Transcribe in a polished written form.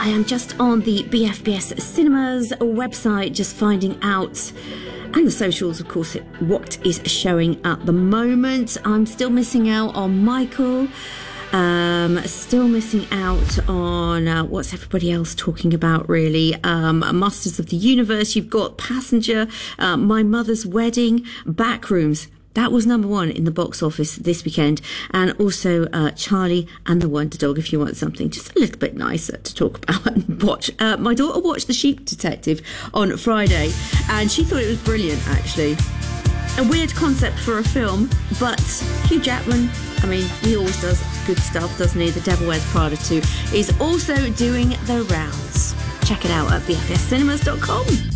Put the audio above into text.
I am just on the BFBS Cinemas website, just finding out, and the socials, of course, what is showing at the moment. I'm still missing out on Michael. Still missing out on what's everybody else talking about, really. Masters of the Universe. You've got Passenger, My Mother's Wedding, Backrooms. That was number one in the box office this weekend. And also Charlie and the Wonder Dog, if you want something just a little bit nicer to talk about and watch. My daughter watched The Sheep Detective on Friday, and she thought it was brilliant, actually. A weird concept for a film, but Hugh Jackman, I mean, he always does good stuff, doesn't he? The Devil Wears Prada 2 is also doing the rounds. Check it out at bfscinemas.com.